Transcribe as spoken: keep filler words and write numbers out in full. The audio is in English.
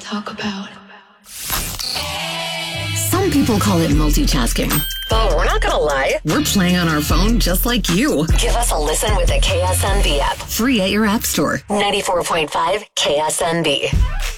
talk about. Some people call it multitasking. But we're not gonna lie. We're playing on our phone just like you. Give us a listen with the K S N B app. Free at your app store. ninety-four point five K S N B.